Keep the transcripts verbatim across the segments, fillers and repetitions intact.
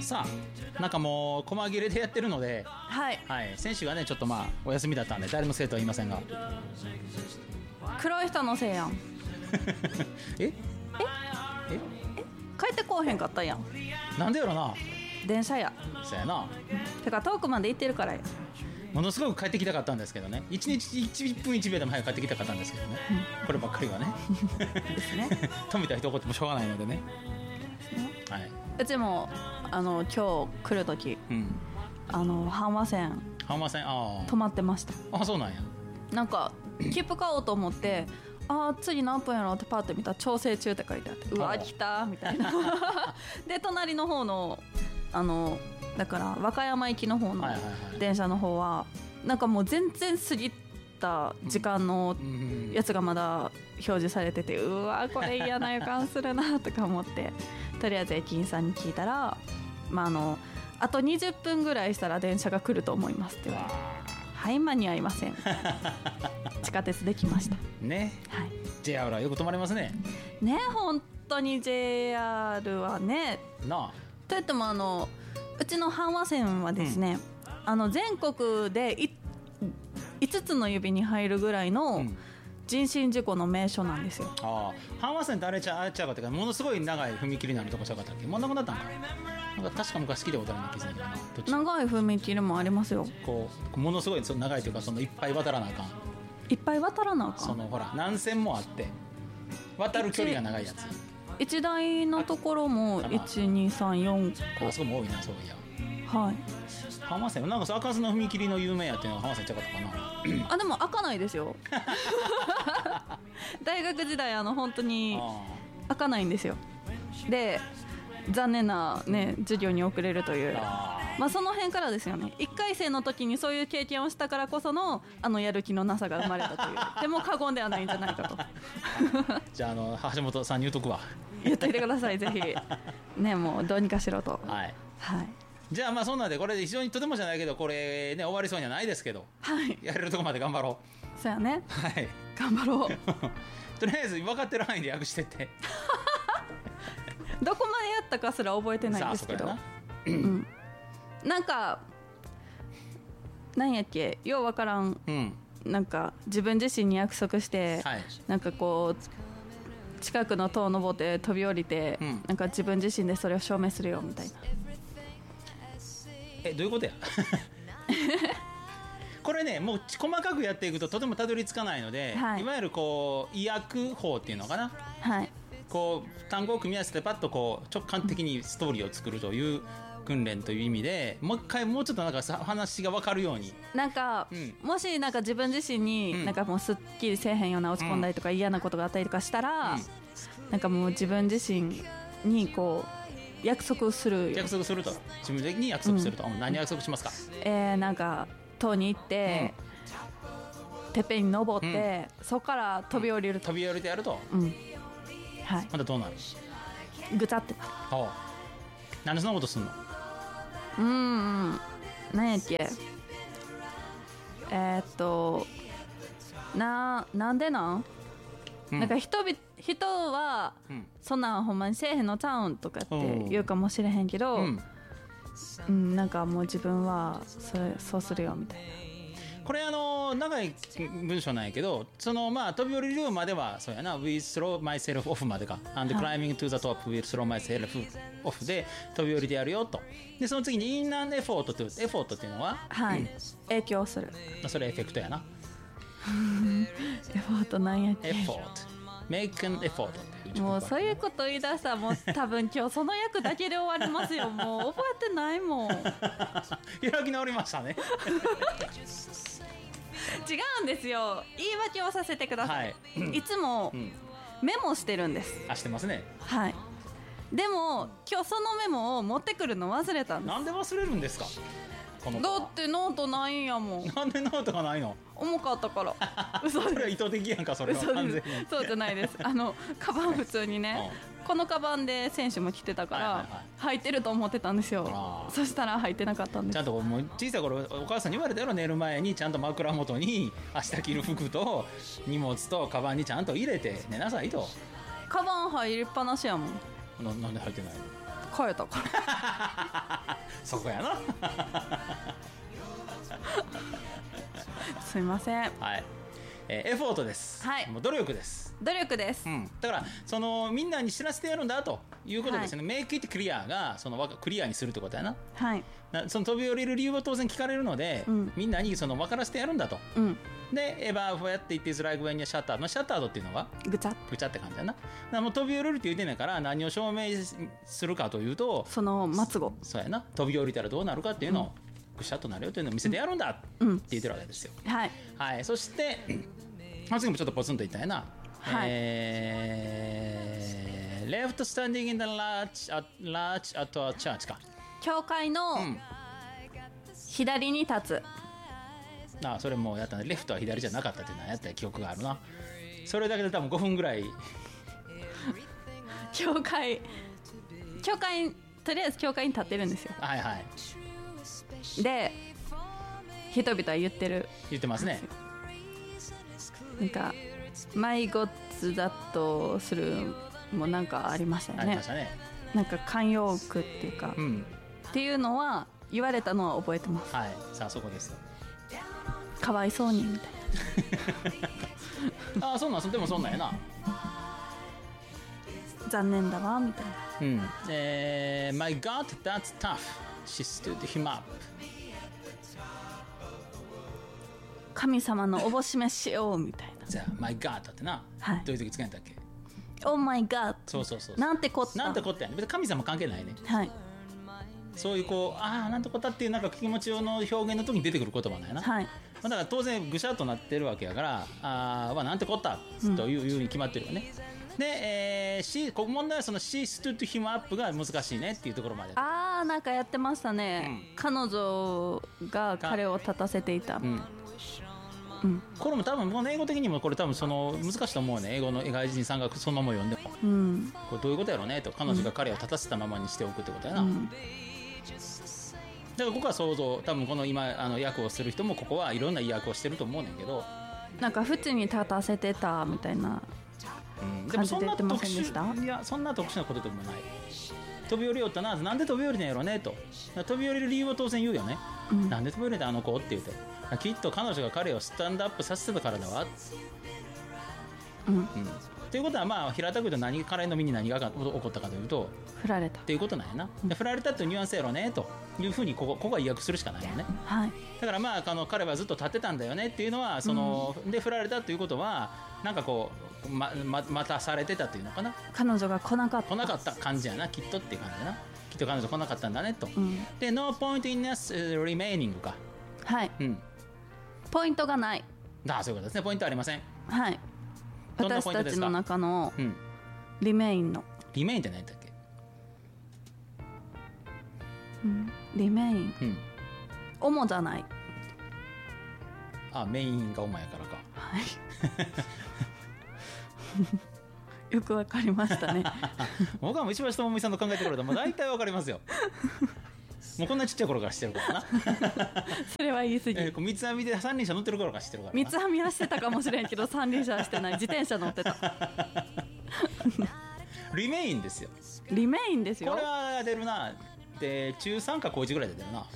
さあなんかもう細切れでやってるので、 はい、 はい、選手がねちょっとまあお休みだったんで誰のせいとは言いませんが黒い人のせいやんえええ帰ってこうへんかったやん。 なんでやろな。 電車や。 そうやな。 てか遠くまで行ってるからや。 ものすごく帰ってきたかったんですけどね、いちにちいっぷんいちびょうでも早く帰ってきたかったんですけどね、うん、こればっかりはねですね富田人怒ってもしょうがないのでね、はい、 うちもあの今日来る時、うん、あの阪和線阪和線あ止まってました。 あ、そうなんや。 なんか切符買おうと思ってあ次何分やろうってパッと見たら調整中って書いてあってうわ来たみたいなで隣の方のあのだから和歌山行きの方の電車の方はなんかもう全然過ぎた時間のやつがまだ表示されてて、うわこれ嫌な予感するなとか思ってとりあえず駅員さんに聞いたら、まあ、あのあとにじゅっぷんぐらいしたら電車が来ると思いますって言われて、はい間に合いません地下鉄できましたね、はい、ジェイアール はよく止まりますね。 ね本当に ジェイアール はねなあといってもあのうちの阪和線はですね、うん、あの全国でいいつつの指に入るぐらいの人身事故の名所なんですよ、うん、 あ阪和線ってあれちゃうあれちゃうかってかものすごい長い踏切になるとこちゃうかったっけ。もうなくなったんかなんか確か昔聞いたことあるような気がするんだけどな。 長い踏切もありますよ。 こうものすごい長いというかそのいっぱい渡らなあかんいっぱい渡らなあかんそのほら何線もあって渡る距離が長いやつ一台のところもいちにさんよんこあそこも多いな。そういやはい阪和線なんか開かずの踏切の有名やっていうのが阪和線ちゃうかったかなあでも開かないですよ大学時代あの本当に開かないんですよ。で残念な、ね、授業に遅れるというあ、まあ、その辺からですよね。いっかい生の時にそういう経験をしたからこそのあのやる気のなさが生まれたというでも過言ではないんじゃないかとじゃあ、 あの橋本さんに言うとくわ言っといてくださいぜひねもうどうにかしろと。はい、はい、じゃあまあそんなんでこれ非常にとてもじゃないけどこれね終わりそうにはないですけど、はい、やれるとこまで頑張ろう。そうやね、 はい、 頑張ろうとりあえず分かってる範囲で訳してってどこまでやったかすら覚えてないんですけどな、うん、なんかなんやっけようわからん、うん、なんか自分自身に約束して、はい、なんかこう近くの塔を登って飛び降りて、うん、なんか自分自身でそれを証明するよみたいな。 えどういうことやこれねもう細かくやっていくととてもたどり着かないので、はい、いわゆるこう意訳法っていうのかな、はい、こう単語を組み合わせてパッとこう直感的にストーリーを作るという訓練という意味でもう一回もうちょっとなんか話が分かるようになんか、うん、もしなんか自分自身になんかもうすっきりせえへんような落ち込んだりとか嫌なことがあったりとかしたら、うん、なんかもう自分自身にこう約束する約束すると自分的に約束すると、うん、何約束しますか。 えー、なんか塔に行って、うん、てっぺんに登って、うん、そこから飛び降りると、 うん、飛び降りてやると、 うんはい、 またどうなる。 ぐちゃってなんでそんなことすんの。 うーん何やっけえー、っとななんでなん、うん、なんか人び人は、うん、そんなんほんまにせえへんのちゃうんとかって言うかもしれへんけど、うんうん、なんかもう自分はそれそうするよみたいな。 これあの長い文章なんやけどそのまあ飛び降りるまではそうやな We throw myself off までか And climbing to the top We throw myself off で飛び降りてやるよと。でその次に In an effort というエフォートっていうのは、 はいうん、影響するそれエフェクトやなエフォートなんやっけエフォート Make an effort ってもうそういうこと言い出したらもう多分今日その役だけで終わりますよもう覚えてないもん開き直りましたね違うんですよ。言い訳をさせてください、はい、いつもメモしてるんです、 うん、あしてますね。 はいでも今日そのメモを持ってくるの忘れたんです。 なんで忘れるんですか。このだってノートないんやもん。 なんでノートがないの。重かったから嘘それは意図的やんか。それは完全にそうじゃないです。あのカバン普通にね、うん、このカバンで選手も着てたから、はいはいはい、履いてると思ってたんですよ。そしたら履いてなかったんです。 ちゃんともう小さい頃お母さんに言われたやろ。寝る前にちゃんと枕元に明日着る服と荷物とカバンにちゃんと入れて寝なさいと。 カバン入りっぱなしやもん。 な, なんで入ってないの。 変えたからそこやなすいません。 はい、えー、エフォートです、 はい、 もう努力です。 努力です、 うん、だからそのみんなに知らせてやるんだということですね、はい、メイクイットクリアがそのクリアにするってことやな、 はい、 その飛び降りる理由は当然聞かれるので、うん、みんなにその分からせてやるんだと、うん、でエバーフォーやっていってズライグウェンにシャッターのシャッタードっていうのはぐちゃぐちゃって感じだな。だからもう飛び降りるって言うてんねんから何を証明するかというとその末語そうやな、飛び降りたらどうなるかっていうのを、うん、ぐしゃっとなるよというのを見せてやるんだって言ってるわけですよ、 うん、はい、 はい、そして次もちょっとポツンと言ったやな、はい、えー、Left standing in the large, large at a church か、 教会の左に立つ、 うん、ああそれもうやったね。レフトは左じゃなかったっていうのはやった記憶があるな。それだけで多分ごふんぐらい教会教会とりあえず教会に立ってるんですよ。 はいはい。 で人々は言ってる言ってますね。 なんかマイゴッツだとするもなんかありましたよね。 ありましたね。なんか慣用句っていうか、うん、っていうのは言われたのは覚えてます。 はい、さあそこですよ。 かわいそうにみたいなああそうなん、でもそんなんやな。 残念だわみたいな。 うん。えー、My God, that's tough. She stood him up. 神様のおぼしめしようみたいな。 じゃあ My God ってな、はい、どういう時使うんだっけ。 Oh my God。 そうそうそう。 なんてこった。 なんてこったやね。別に神様関係ないね。 はい。 そういうこうああなんてこったっていうなんか気持ちの表現の時に出てくる言葉なんやな。 はい。 だから当然ぐしゃっとなってるわけやからああ、まあ、なんてこったという、うん、いうに決まってるよね。で、えー、しここ問題はその She stood him up が難しいねっていうところまで。 ああなんかやってましたね、うん、彼女が彼を立たせていた、うんうん、これも多分この英語的にもこれ多分その難しいと思うね。英語の外人さんがそのまま読んでも、うん、これどういうことやろうねと、彼女が彼を立たせたままにしておくってことやな、うん、だからここは想像、多分この今あの役をする人もここはいろんな役をしてると思うねんけど、なんか縁に立たせてたみたいな感じで言ってませんでした？ いやそんな特殊なことでもない。飛び降りよったな、なんで飛び降りたんやろねと、飛び降りる理由は当然言うよね、うん、なんで飛び降りたあの子って言うて、きっと彼女が彼をスタンドアップさせてたからだわ、うんうん、ということはまあ平たく言うと何彼の身に何が起こったかというと振られたっていうことなんやな、うん、で振られたっていうニュアンスやろねというふうにここここは意訳するしかないよね、はい、だからまああの彼はずっと立ってたんだよねっていうのはその、うん、で振られたということはなんかこうまま待たされてたというのかな、 彼女が来なかった来なかった感じやなきっとっていう感じやな、きっと彼女来なかったんだねと、うん、で No point in us remaining か、 はい、うん、ポイントがない。 だそういうことですね。ポイントありません。 はい。私たちの中のリメインの、うん、 リメインって何だっけ、 うん、リメイン、うん、主じゃない。 あメインが主やからか。 はいよくわかりましたね僕は石橋智美さんの考えてくれたら大体わかりますよもうこんなちっちゃい頃から知ってるからなそれは言い過ぎ、 えー、三つ編みで三輪車乗ってる頃から知ってるからな。 三つ編みはしてたかもしれんけど三輪車はしてない。自転車乗ってたリメインですよ。 リメインですよ。 これは出るな。で中さんか高いちぐらいで出るな。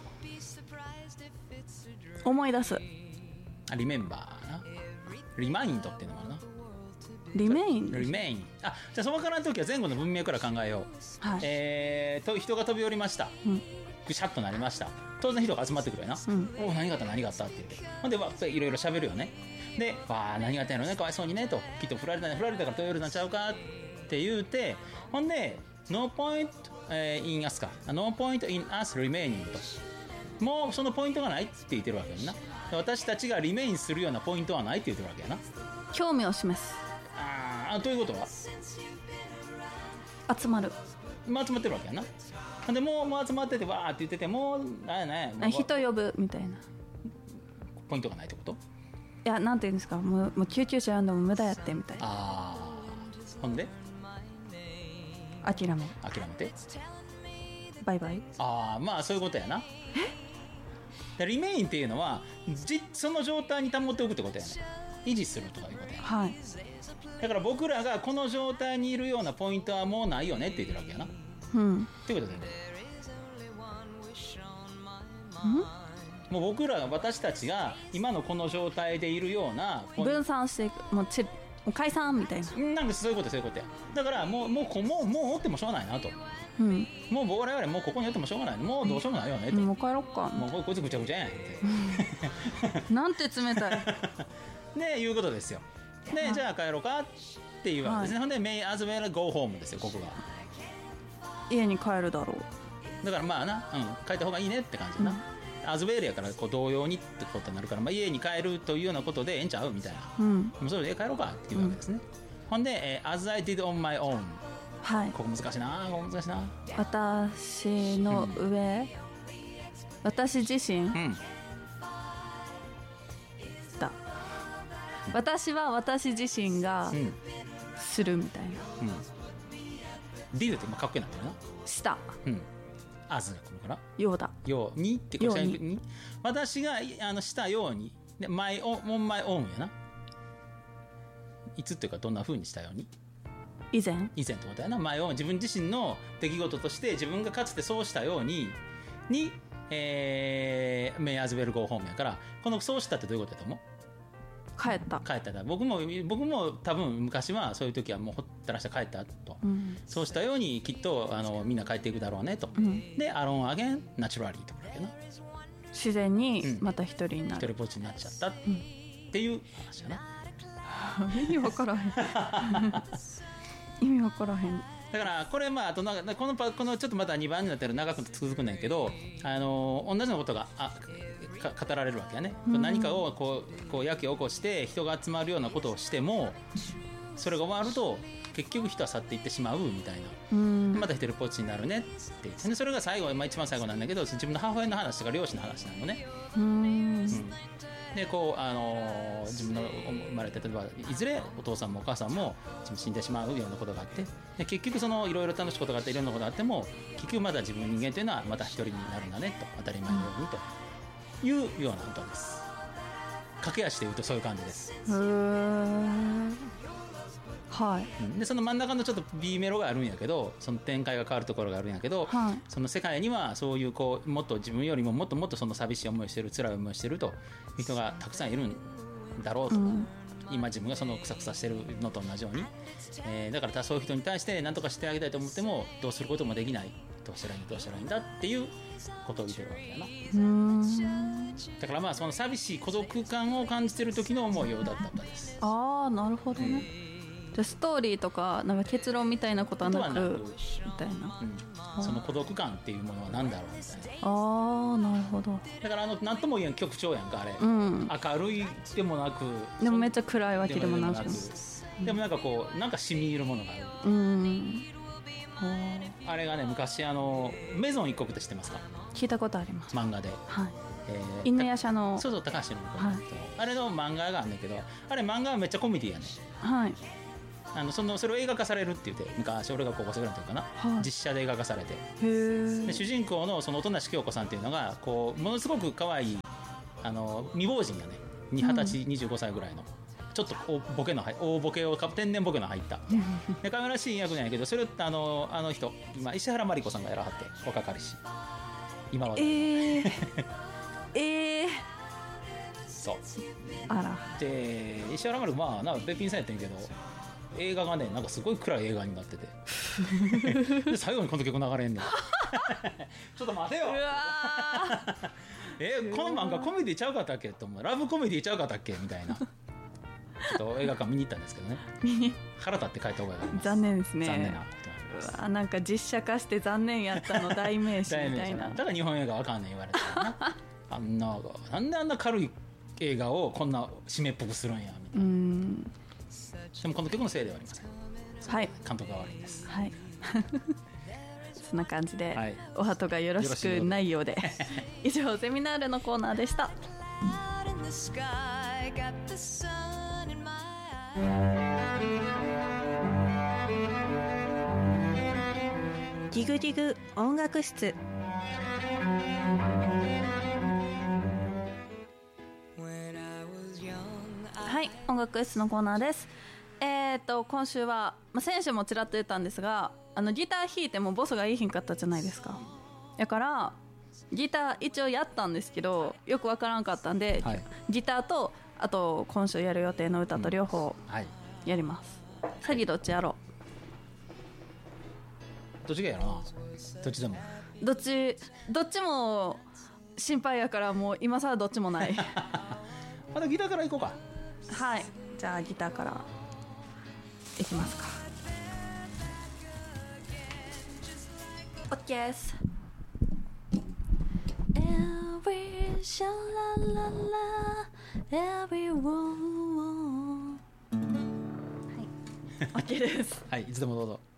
思い出す。 あリメンバーな。リマインドっていうのもあるな。 リメインリメイン。あじゃあそのからの時は前後の文脈から考えよう、はい、えー、と人が飛び降りました、うん、ぐしゃっとなりました。当然人が集まってくるよな、うん、お何があった何があったって言ってほんでわいろいろ喋るよね。でわあ何があったんやろねかわいそうにねと、きっと振られたね振られたから飛び降りたんちゃうかって言うて、ほんで No point、えー、in us か No point in us remaining と、もうそのポイントがないって言ってるわけやな。私たちがリメインするようなポイントはないって言ってるわけやな。 興味を示す。 あということは集まる、 まあ、集まってるわけやな。でもう、もう集まっててわーって言っててもうなんやね人呼ぶみたいなポイントがないってこと。 いやなんていうんですか、もう、もう救急車呼んでも無駄やってみたいな。 あほんで諦め諦めてバイバイ。 あまあそういうことやな。でリメインっていうのはじその状態に保っておくってことやね。維持するとかいうことやね。 はい。 だから僕らがこの状態にいるようなポイントはもうないよねって言ってるわけやな。 うん、 ということでね、 うん、 もう僕ら私たちが今のこの状態でいるような分散していく、もうちもう解散みたいな、 なんかそういうことそういうことや。だからもうもうこもうもうおってもしょうがないなと、うん、もう我々もうここにおってもしょうがない、もうどうしようもないよねと、 もう帰ろっか、 もうこいつぐちゃぐちゃやんってなんて冷たいねいうことですよ。でじゃあ帰ろうかっていうわけですね、はい、ほんで May as well go home ですよ。ここが家に帰るだろう。だからまあな、うん、帰った方がいいねって感じだな、うん、アズウェルやからこう同様にってことになるから、まあ、家に帰るというようなことでええんちゃうみたいな、うん、もうそれで帰ろうかっていうわけですね、うん、ほんで、えー、as I did on my own、はい、ここ難しいな、ここ難しいな。 私の上、うん、私自身、うんだ私は私自身がするみたいな、うんうん、 did って今かっこいいなってるな。 したうん、as がこのからようだようにってこうに私があのしたようにで my own my own やな。いつっていうかどんな風にしたように、 以前以前ってことやな。my own 自分自身の出来事として自分がかつてそうしたようにに、えー、may as well go home やから、このそうしたってどういうことだと思う？ 帰った帰った僕も僕も多分昔はそういう時はもうほったらして帰ったと、うん、そうしたようにきっとあのみんな帰っていくだろうねと、うん、でアロンアゲンナチュラリーとかだけど自然にまた一人になる、 一人ぼっちになっちゃった、うん、っていう話だな。 意味わからへん意味わからへん。 だからこれまああとなんかこのこのちょっとまたにばんになってる長く続くんだけど、あの同じようなことがあ語られるわけやね、うん、何かをこうこうやけを起こして人が集まるようなことをしてもそれが終わると結局人は去っていってしまうみたいな、うん、また一人ぽっちになるねって言って、それが最後、まあ、一番最後なんだけど自分の母親の話とか両親の話なのね、うんうん、でこう、あのー、自分の生まれて例えばいずれお父さんもお母さんも死んでしまうようなことがあって、で結局そのいろいろ楽しいことがあっていろんなことがあっても結局まだ自分の人間というのはまた一人になるんだねと、当たり前のようにというような歌です。駆け足で言うとそういう感じです。へー、 はい、 うん、でその真ん中のちょっと B メロがあるんやけど、その展開が変わるところがあるんやけど、はい、その世界にはそういうこうもっと自分よりももっともっとその寂しい思いをしてる、辛い思いをしてるという人がたくさんいるんだろうと、うん、今自分がそのクサクサしてるのと同じように、えー、だからそういう人に対して何とかしてあげたいと思ってもどうすることもできない、どうしたらいいどうしたらいいんだっていうことを言ってるわけだな。うーん、だからまあその寂しい孤独感を感じてる時の思いを歌った歌です。 ああ、なるほどね、うん、じゃあストーリーとかなんか結論みたいなことはなくみたいな、 うん、その孤独感っていうものは何だろうみたいな。 ああ、なるほど。 だからあの何とも言えん曲調やんかあれ、うん、明るいでもなくでもめっちゃ暗いわけでもなく、 でもなんかこうなんか染み入るものがある、うん、あれがね昔あのメゾン一国って知ってますか？ 聞いたことあります、 漫画で、はい、 えー、犬夜叉のそうそう高橋の、はい、あれの漫画があるんだけど、あれ漫画はめっちゃコメディやね、はい、あの そ, のそれを映画化されるって言って昔俺が高校生ぐらいの時かな、はい、実写で映画化されて、へで主人公のその音無京子さんっていうのがこうものすごく可愛いあの未亡人がね二十歳にじゅうごさいぐらいの、ちょっと大ボケの大ボケを天然ボケの入ったで可愛らしい役なんやけど、それをあのあの人今石原まり子さんがやらはって若かりし今は、えー、えー、そうあらで石原まり子まあなんかべっぴんさんやってんけど映画がねなんかすごい暗い映画になっててで最後にこの曲流れんねんちょっと待てようわえー、この漫画コメディちゃうかったっけと思う、ラブコメディちゃうかったっけみたいなちょっと映画館見に行ったんですけどね腹立って帰った方がいいます。 残念ですね。 残念なことうわなんか実写化して残念やったの代名詞みたいなだから日本映画わかんねん言われたらなあんななんであんな軽い映画をこんな締めっぽくするんやみたいな。うん、でもこの曲のせいではありません。はい、監督が悪いです。はいそんな感じで、はい、お鳩がよろしくないようで以上ゼミナールのコーナーでした。 ジグジグ音楽室。 はい、音楽室のコーナーです。えーと今週は、まあ、先週もちらっと言ったんですがあのギター弾いてもボスがいいひんかったじゃないですか。だからギター一応やったんですけどよくわからんかったんで、はい、ギターとあと今週やる予定の歌と両方やります、うんはい、次どっちやろう。どっちがやろうな。どっちでもどっちどっちも心配やからもう今さらどっちもないまたギターからいこうか。 はい、じゃあギターからいきますか。 OK です。 Every sha-la-la-la everyone はい OK ですはい、いつでもどうぞ。